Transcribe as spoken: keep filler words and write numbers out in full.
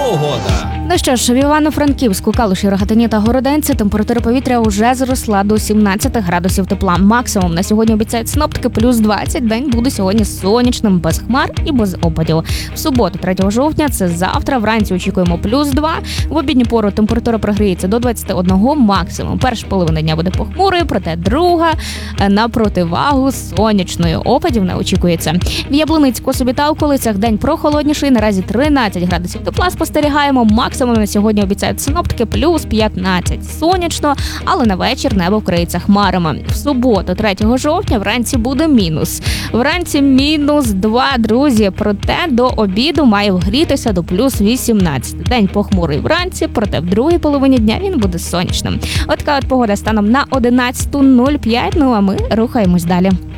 погода. Ну що ж, в Івано-Франківську, Калуші, Рогатині та Городенці температура повітря вже зросла до сімнадцяти градусів тепла. Максимум на сьогодні обіцяють синоптики плюс двадцять. День буде сьогодні сонячним, без хмар і без опадів. В суботу, третього жовтня, це завтра, вранці очікуємо плюс два. В обідню пору температура прогріється до двадцяти одного максимум. Перша половина дня буде похмурою, проте друга на противагу сонячною. Опадів не очікується. В Яблуницьку, собі та околицях день прохолодніший. Наразі тринадцять градусів тепла спостерігаємо. Максимум на сьогодні обіцяють синоптики плюс п'ятнадцять. Сонячно, але на вечір небо вкриється хмарами. В суботу, третього жовтня, вранці буде мінус. Вранці мінус два, друзі. Проте до обіду має вгрітися до плюс вісімнадцять. День похмурий вранці, проте в другій половині дня він буде сонячним. От така от погода станом на одинадцята нуль п'ять. Ну а ми рухаємось далі.